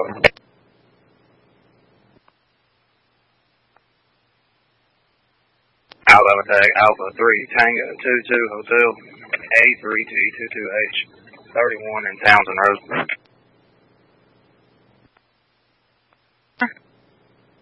Alabama tag Alpha 3 Tango 22 Hotel A3222H 31 in Townsend Road.